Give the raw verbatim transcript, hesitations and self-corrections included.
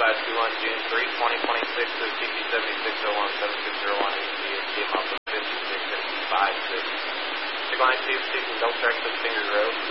five two one, June three, twenty twenty-six, to T P seventy-six oh one, seven six zero one, A C S, T M also fifty-six and five six. Check line two, speaking, don't track the Finger Road.